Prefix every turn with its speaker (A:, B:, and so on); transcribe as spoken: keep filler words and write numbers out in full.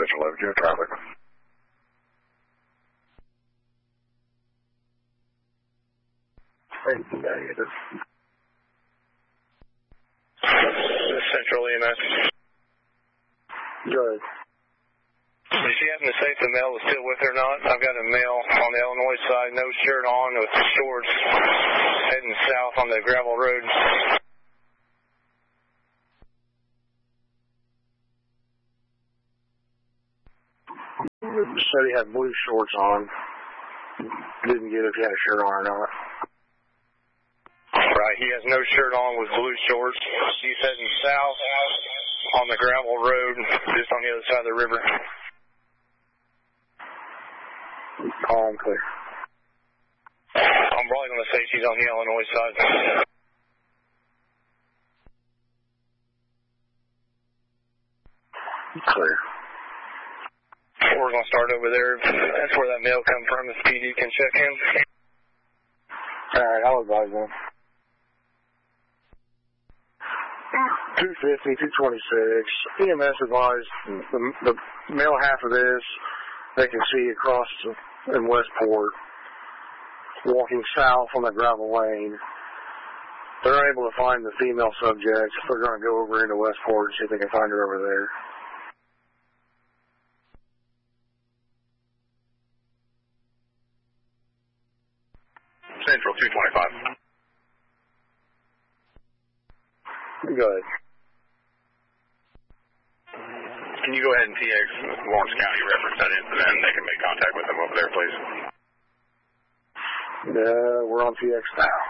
A: Central Avenue traffic. Negative.
B: Central E M S.
A: Good.
B: Did she happen to say if the male was still with her or not? I've got a male on the Illinois side, no shirt on, with shorts, heading south on the gravel road.
A: Said he had blue shorts on. Didn't get if he had a shirt on or not.
B: Right, he has no shirt on with blue shorts. He's heading south on the gravel road, just on the other side of the river.
A: Calm, clear.
B: I'm probably going to say she's on the Illinois side.
A: Clear.
B: We're going to start over there. That's where that mail come from. If P D can check in.
A: All right, I'll advise them. two fifty, two twenty-six. E M S advised the, the male half of this, they can see across in Westport, walking south on the gravel lane. They're able to find the female subject. They're going to go over into Westport and see if they can find her over there.
B: Central two twenty-five.
A: Good.
B: Can you go ahead and T X Lawrence County reference that incident and they can make contact with them over there, please?
A: Uh, we're on T X now.